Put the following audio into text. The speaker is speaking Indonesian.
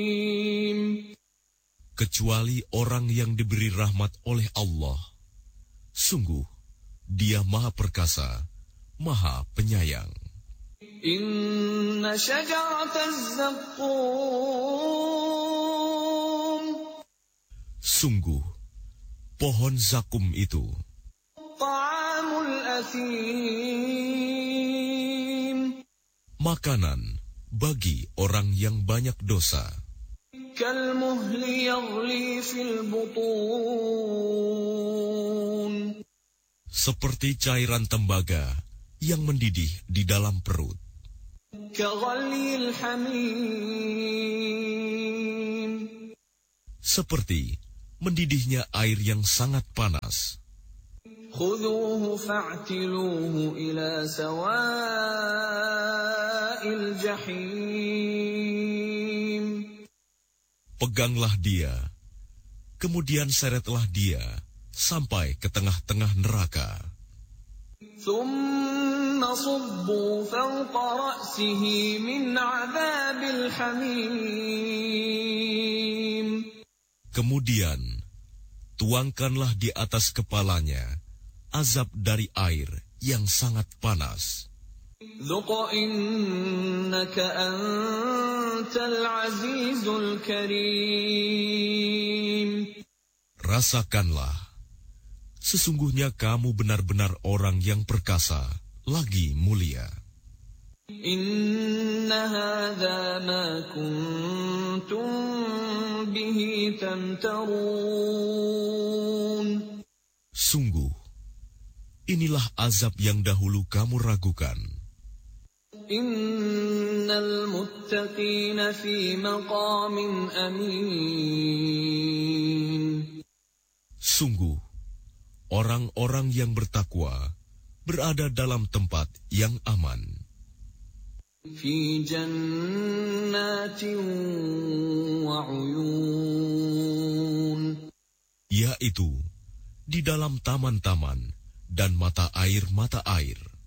Kecuali orang yang diberi rahmat oleh Allah. Sungguh, Dia Maha Perkasa, Maha Penyayang. Inna syajarataz zaqqum. Sungguh, pohon zakum itu Ta'amul athim. makanan bagi orang yang banyak dosa. Kalmuhli yaghli fil butun. Seperti cairan tembaga yang mendidih di dalam perut. Kaghalil hamim. Seperti mendidihnya air yang sangat panas. Khudhuhu fa'tiluhu ila sawa'il jahim. Peganglah dia, kemudian seretlah dia sampai ke tengah-tengah neraka. Thumma subbu fawqa ra'sihi min 'adzabil hamim. Kemudian, tuangkanlah di atas kepalanya azab dari air yang sangat panas. Dhuq innaka antal azizul karim. Rasakanlah, sesungguhnya kamu benar-benar orang yang perkasa, lagi mulia. Inna hadza ma kuntum bihi tamtarun. Sungguh, inilah azab yang dahulu kamu ragukan. Innal muttaqina fi maqamin amin. Sungguh, orang-orang yang bertakwa berada dalam tempat yang aman. Fi jannatin wa uyun. Yaitu di dalam taman-taman dan mata air-mata air.